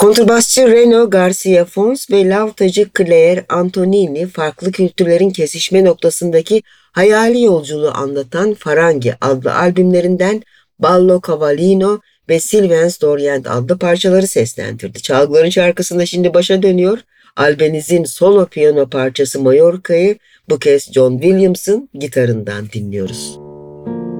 Kontrbasçı Reno Garcia Fons ve lavtacı Claire Antonini farklı kültürlerin kesişme noktasındaki hayali yolculuğu anlatan Farangi adlı albümlerinden Ballo Cavallino ve Sylvains d'Orient adlı parçaları seslendirdi. Çalgıların şarkısında şimdi başa dönüyor. Albaniz'in solo piyano parçası Mallorca'yı bu kez John Williams'ın gitarından dinliyoruz.